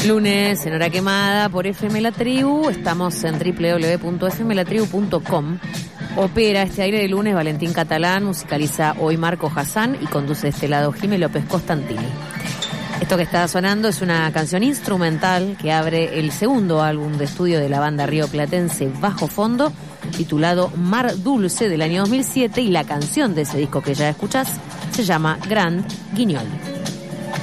Lunes en hora quemada por FM La Tribu. Estamos en www.fmlatribu.com. Opera este aire de lunes Valentín Catalán, musicaliza hoy Marco Hassan y conduce este lado Jimé López Costantini. Esto que está sonando es una canción instrumental que abre el segundo álbum de estudio de la banda rioplatense Bajo Fondo, titulado Mar Dulce, del año 2007, y la canción de ese disco que ya escuchás se llama Grand Guignol.